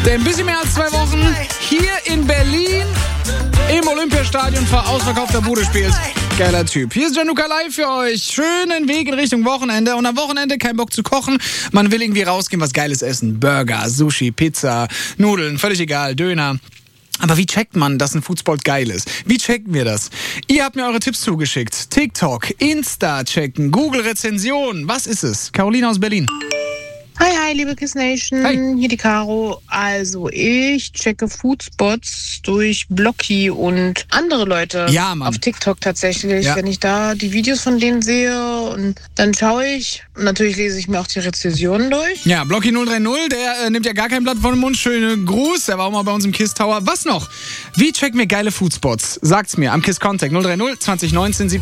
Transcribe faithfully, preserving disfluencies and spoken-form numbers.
Denn ein bisschen mehr als zwei Wochen hier in Berlin im Olympiastadion vor ausverkaufter Bude spielt. Geiler Typ. Hier ist Gianluca live für euch. Schönen Weg in Richtung Wochenende. Und am Wochenende kein Bock zu kochen. Man will irgendwie rausgehen, was Geiles essen. Burger, Sushi, Pizza, Nudeln, völlig egal, Döner. Aber wie checkt man, dass ein Foodspot geil ist? Wie checken wir das? Ihr habt mir eure Tipps zugeschickt. TikTok, Insta checken, Google-Rezensionen. Was ist es? Caroline aus Berlin. Hi, hi, liebe Kiss Nation. Hi. Hier die Caro. Also, ich checke Foodspots durch Blocky und andere Leute Ja, Mann. auf TikTok tatsächlich. Ja. Wenn ich da die Videos von denen sehe und dann schaue ich. Und natürlich lese ich mir auch die Rezensionen durch. Ja, Blocky null drei null, der äh, nimmt ja gar kein Blatt vor den Mund. Schönen Gruß, der war auch mal bei uns im Kiss Tower. Was noch? Wie checken wir geile Foodspots? Sagt's mir am Kiss Contact null drei null zwanzig neunzehn